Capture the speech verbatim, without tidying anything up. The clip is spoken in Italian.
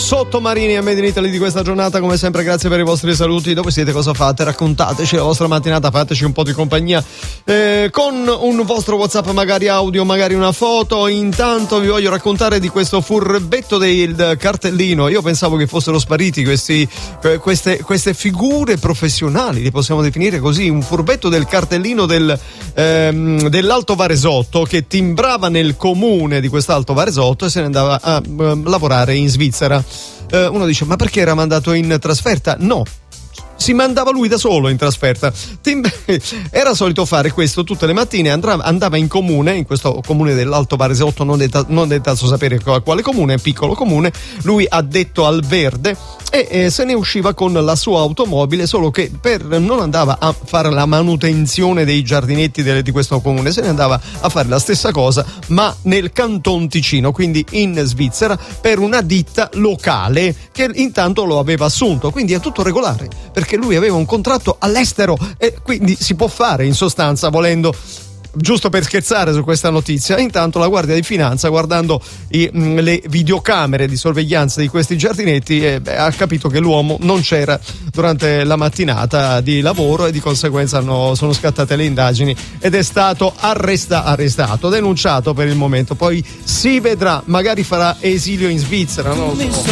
sottomarini a Made in Italy di questa giornata. Come sempre, grazie per i vostri saluti. Dove siete, cosa fate? Raccontateci la vostra mattinata, fateci un po' di compagnia eh, con un vostro WhatsApp, magari audio, magari una foto. Intanto vi voglio raccontare di questo furbetto del cartellino. Io pensavo che fossero spariti questi, queste, queste figure professionali, li possiamo definire così. Un furbetto del cartellino del, ehm, dell'Alto Varesotto, che timbrava nel comune di quest'Alto Varesotto e se ne andava a uh, lavorare in Svizzera. Uh, uno dice: ma perché era mandato in trasferta? No, si mandava lui da solo in trasferta. Era solito fare questo tutte le mattine, andava in comune, in questo comune dell'Alto Varesotto, non è non è tanto sapere quale comune, piccolo comune, lui addetto al verde, e eh, se ne usciva con la sua automobile, solo che per non andava a fare la manutenzione dei giardinetti de, di questo comune, se ne andava a fare la stessa cosa ma nel Canton Ticino, quindi in Svizzera, per una ditta locale che intanto lo aveva assunto, quindi è tutto regolare perché lui aveva un contratto all'estero e quindi si può fare, in sostanza, volendo. Giusto per scherzare su questa notizia, intanto la Guardia di Finanza, guardando i, mh, le videocamere di sorveglianza di questi giardinetti, eh, beh, ha capito che l'uomo non c'era durante la mattinata di lavoro e di conseguenza hanno, sono scattate le indagini ed è stato arresta, arrestato, denunciato per il momento. Poi si vedrà, magari farà esilio in Svizzera, non lo so.